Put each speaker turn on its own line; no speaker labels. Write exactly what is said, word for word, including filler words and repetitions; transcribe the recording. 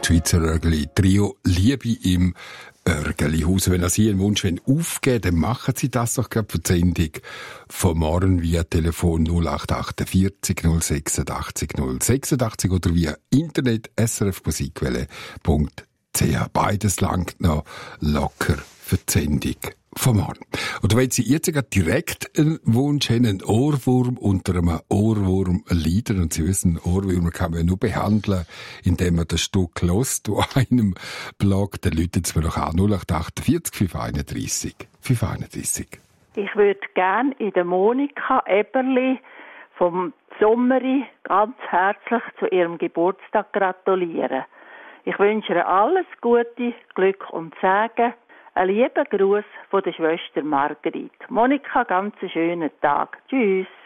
die Schweizer Örgeli-Trio «Liebe im Örgelihaus». Wenn Sie einen Wunsch aufgeben, dann machen Sie das doch gerade für die Sendung von morgen via Telefon null acht vier acht null sechs acht null sechs acht oder via Internet s r f musikwelle punkt c h. Beides langt noch locker für die Sendung von morgen. Und wenn Sie jetzt gerade direkt einen Wunsch haben, einen Ohrwurm unter einem Ohrwurm leiden, und Sie wissen, Ohrwürmer kann man nur behandeln, indem man das Stück hört, wo einem Blog, dann läuten Sie mir doch an null acht vier acht fünf eins drei fünf eins drei.
Ich würde gerne in der Monika Eberli vom Sommeri ganz herzlich zu ihrem Geburtstag gratulieren. Ich wünsche ihr alles Gute, Glück und Segen. Ein lieber Gruß von der Schwester Margrit. Monika, ganz einen schönen Tag. Tschüss.